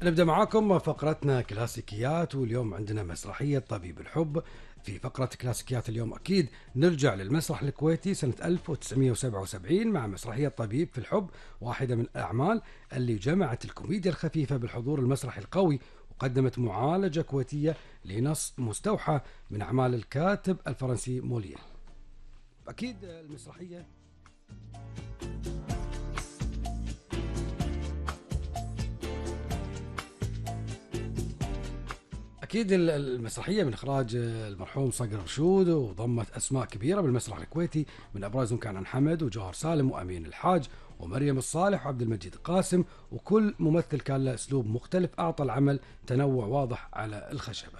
نبدأ معاكم فقرتنا كلاسيكيات، واليوم عندنا مسرحية طبيب الحب. في فقرة كلاسيكيات اليوم أكيد نرجع للمسرح الكويتي سنة 1977 مع مسرحية طبيب في الحب، واحدة من الأعمال اللي جمعت الكوميديا الخفيفة بالحضور المسرحي القوي، وقدمت معالجة كويتية لنص مستوحى من أعمال الكاتب الفرنسي موليه. أكيد المسرحية أكيد المسرحية من إخراج المرحوم صقر رشود، وضمت أسماء كبيرة بالمسرح الكويتي، من أبرزهم كان عن حمد وجوهر سالم وأمين الحاج ومريم الصالح وعبد المجيد قاسم، وكل ممثل كان له أسلوب مختلف أعطى العمل تنوع واضح على الخشبة.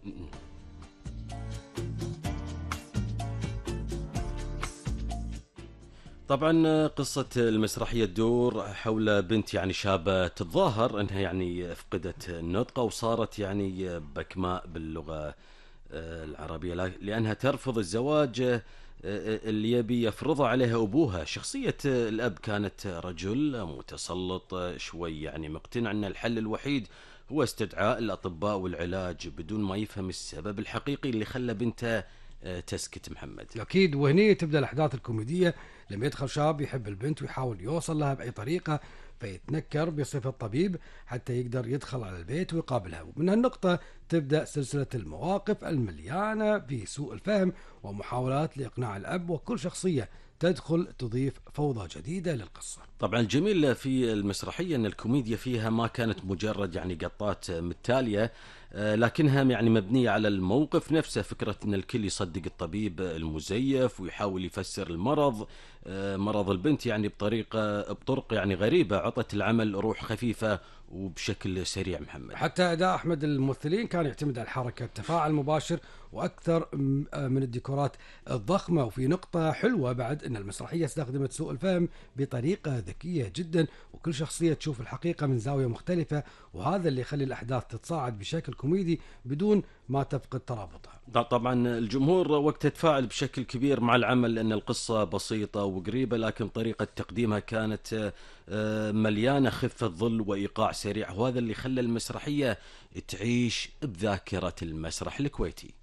طبعا قصة المسرحية تدور حول بنت يعني شابة تتظاهر انها يعني فقدت النطق وصارت يعني بكماء باللغة العربية، لأنها ترفض الزواج اللي يبي يفرضه عليها أبوها. شخصية الأب كانت رجل متسلط شوي، يعني مقتنع أن الحل الوحيد هو استدعاء الأطباء والعلاج بدون ما يفهم السبب الحقيقي اللي خلى بنته تسكت. محمد أكيد، وهني تبدأ الأحداث الكوميدية لما يدخل شاب يحب البنت ويحاول يوصل لها بأي طريقة، فيتنكر بصفة طبيب حتى يقدر يدخل على البيت ويقابلها. ومن هالنقطة تبدأ سلسلة المواقف المليانة بسوء الفهم ومحاولات لإقناع الأب، وكل شخصية تدخل تضيف فوضى جديدة للقصة. طبعا الجميل في المسرحية أن الكوميديا فيها ما كانت مجرد يعني قطات متالية، لكنها يعني مبنية على الموقف نفسه. فكرة أن الكل يصدق الطبيب المزيف ويحاول يفسر المرض، مرض البنت يعني بطرق يعني غريبة، عطت العمل روح خفيفة وبشكل سريع. محمد حتى أداء أحمد الممثلين كان يعتمد على الحركة، التفاعل المباشر، وأكثر من الديكورات الضخمة. وفي نقطة حلوة بعد أن المسرحية استخدمت سوء الفهم بطريقة ذكية جدا، وكل شخصية تشوف الحقيقة من زاوية مختلفة، وهذا اللي يخلي الأحداث تتصاعد بشكل كوميدي بدون ما تفقد ترابطها. طبعا الجمهور وقت تفاعل بشكل كبير مع العمل لأن القصة بسيطة وقريبة، لكن طريقة تقديمها كانت مليانة خفة ظل وإيقاع سريع، وهذا اللي خلى المسرحية تعيش بذاكرة المسرح الكويتي.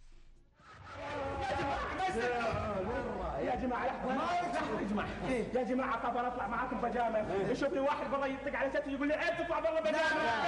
يا جماعة طب انا اطلع معاكم بجامة، يشوفني واحد برا يطق على ستي يقول لي عيب تطلع برا بجامة.